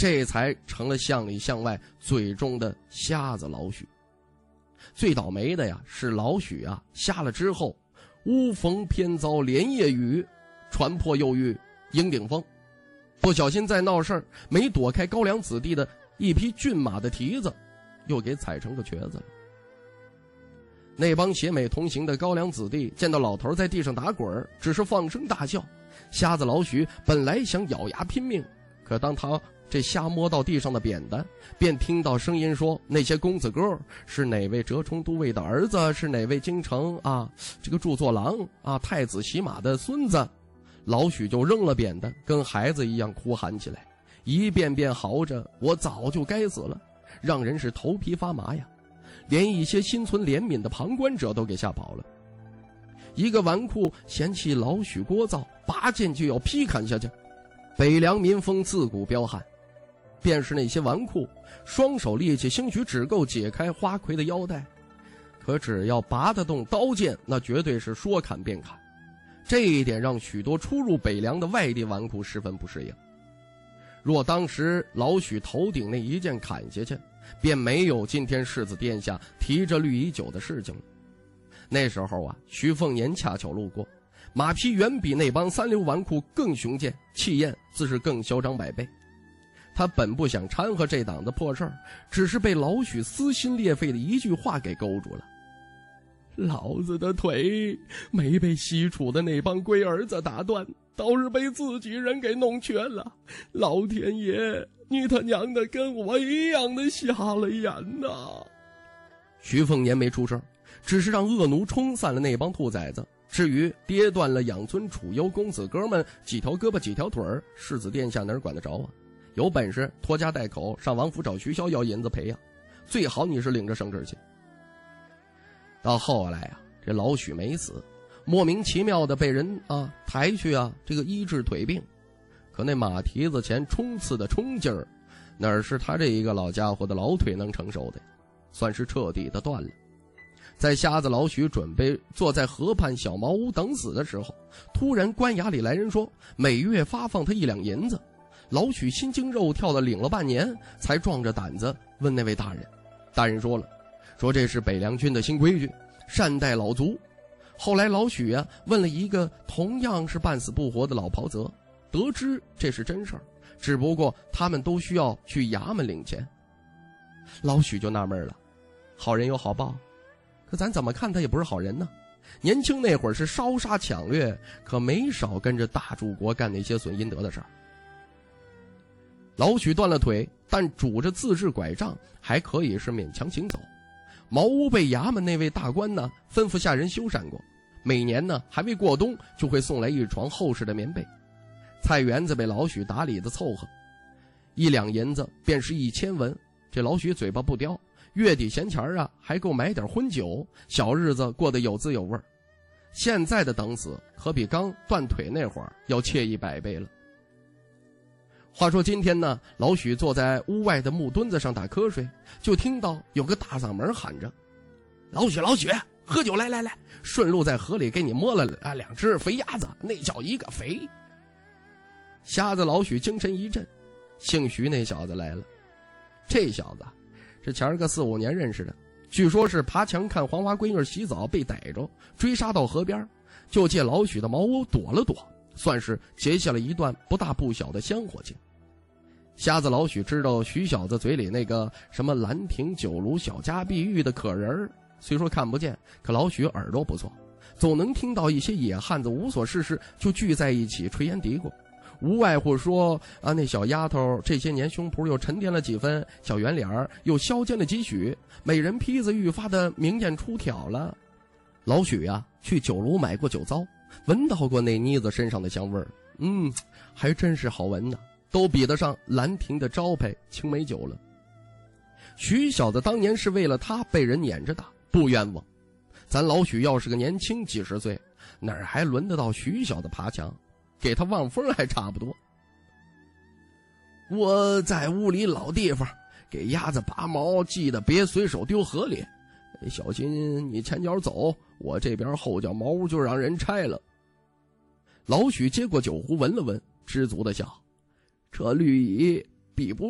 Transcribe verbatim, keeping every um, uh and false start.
这才成了巷里巷外最终的瞎子老许。最倒霉的呀是老许啊，瞎了之后屋逢偏遭连夜雨，船破又遇鹰顶风，不小心再闹事儿，没躲开高粱子弟的一匹骏马的蹄子，又给踩成个瘸子了。那帮携美同行的高粱子弟见到老头在地上打滚，只是放声大笑。瞎子老许本来想咬牙拼命，可当他这瞎摸到地上的扁担，便听到声音说那些公子哥是哪位折冲都尉的儿子，是哪位京城啊这个著作郎啊太子洗马的孙子。老许就扔了扁担，跟孩子一样哭喊起来，一遍遍嚎着我早就该死了，让人是头皮发麻呀，连一些心存怜悯的旁观者都给吓跑了。一个纨绔嫌弃老许聒噪，拔剑就要劈砍下去。北凉民风自古彪悍，便是那些纨绔双手力气兴许只够解开花魁的腰带，可只要拔得动刀剑，那绝对是说砍便砍。这一点让许多初入北凉的外地纨绔十分不适应。若当时老许头顶那一剑砍下去，便没有今天世子殿下提着虑已久的事情了。那时候啊，徐凤年恰巧路过，马匹远比那帮三流纨绔更雄健，气焰自是更嚣张百倍。他本不想掺和这档子破事儿，只是被老许撕心裂肺的一句话给勾住了。老子的腿没被西楚的那帮龟儿子打断，倒是被自己人给弄瘸了。老天爷，你他娘的跟我一样的瞎了眼呐！徐凤年没出声，只是让恶奴冲散了那帮兔崽子。至于跌断了养尊处优公子哥们几条胳膊几条腿儿，世子殿下哪管得着啊？有本事拖家带口上王府找徐骁要银子赔呀，最好你是领着圣旨去。到后来啊，这老许没死，莫名其妙的被人啊抬去啊这个医治腿病，可那马蹄子前冲刺的冲劲儿，哪是他这一个老家伙的老腿能承受的，算是彻底的断了。在瞎子老许准备坐在河畔小茅屋等死的时候，突然官衙里来人说每月发放他一两银子。老许心惊肉跳的领了半年，才壮着胆子问那位大人。大人说了，说这是北凉军的新规矩，善待老卒。后来老许啊问了一个同样是半死不活的老袍泽，得知这是真事儿，只不过他们都需要去衙门领钱。老许就纳闷了，好人有好报，可咱怎么看他也不是好人呢？年轻那会儿是烧杀抢掠，可没少跟着大柱国干那些损阴德的事儿。老许断了腿，但拄着自制拐杖还可以是勉强行走。茅屋被衙门那位大官呢吩咐下人修缮过，每年呢还未过冬就会送来一床厚实的棉被。菜园子被老许打理的凑合，一两银子便是一千文。这老许嘴巴不刁，月底闲钱啊还够买点荤酒，小日子过得有滋有味。现在的等死可比刚断腿那会儿要惬意百倍了。话说今天呢，老许坐在屋外的木墩子上打瞌睡，就听到有个大嗓门喊着：老许老许，喝酒来来来，顺路在河里给你摸了啊两只肥鸭子，那叫一个肥。瞎子老许精神一振，姓徐那小子来了。这小子这前儿个四五年认识的，据说是爬墙看黄花闺女洗澡被逮着，追杀到河边，就借老许的茅屋躲了躲，算是结下了一段不大不小的香火情。瞎子老许知道徐小子嘴里那个什么兰亭酒炉小家碧玉的可人儿，虽说看不见，可老许耳朵不错，总能听到一些野汉子无所事事就聚在一起垂涎嘀咕，无外乎说啊，那小丫头这些年胸脯又沉淀了几分，小圆脸儿又削尖了几许，美人坯子愈发的明艳出挑了。老许啊去酒炉买过酒糟，闻到过那妮子身上的香味儿，嗯，还真是好闻呢，都比得上兰亭的招牌青梅酒了。徐小子当年是为了他被人撵着打，不冤枉。咱老许要是个年轻几十岁，哪儿还轮得到徐小子爬墙，给他望风还差不多。我在屋里老地方给鸭子拔毛，记得别随手丢河里，小心你前脚走，我这边后脚茅屋就让人拆了。老许接过酒壶闻了闻，知足的笑，这绿蚁比不